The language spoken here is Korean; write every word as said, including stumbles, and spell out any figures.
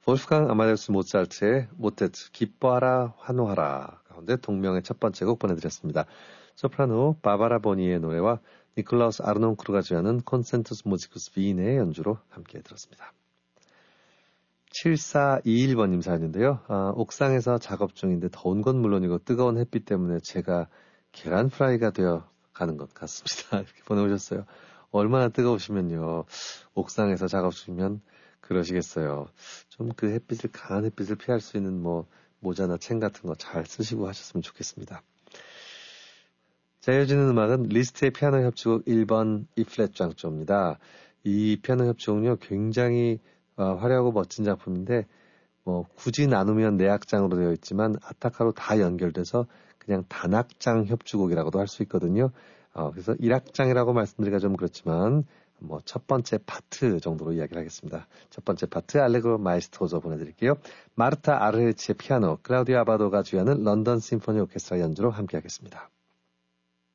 볼프강 아마데우스 모차르트의 모테트 기뻐하라 환호하라 가운데 동명의 첫 번째 곡 보내드렸습니다. 소프라노 바바라 보니의 노래와 니콜라우스 아르논크루가 주하는 콘센투스 무지쿠스 비인의 연주로 함께 들었습니다. 칠사이일 번님 사연인데요. 아, 옥상에서 작업 중인데 더운 건 물론이고 뜨거운 햇빛 때문에 제가 계란 프라이가 되어 가는 것 같습니다. 이렇게 보내오셨어요. 얼마나 뜨거우시면요. 옥상에서 작업 중이면 그러시겠어요. 좀 그 햇빛을, 강한 햇빛을 피할 수 있는 뭐 모자나 챙 같은 거 잘 쓰시고 하셨으면 좋겠습니다. 자, 이어지는 음악은 리스트의 피아노 협주곡 일 번 E 플랫 장조입니다. 이 피아노 협주곡은요, 굉장히 어, 화려하고 멋진 작품인데, 뭐, 굳이 나누면 네 악장으로 되어 있지만, 아타카로 다 연결돼서 그냥 단악장 협주곡이라고도 할 수 있거든요. 어, 그래서 일 악장이라고 말씀드리기가 좀 그렇지만, 뭐, 첫 번째 파트 정도로 이야기를 하겠습니다. 첫 번째 파트, 알레그로 마에스토조 보내드릴게요. 마르타 아르헤치의 피아노, 클라우디오 아바도가 주연은 런던 심포니 오케스트라 연주로 함께 하겠습니다.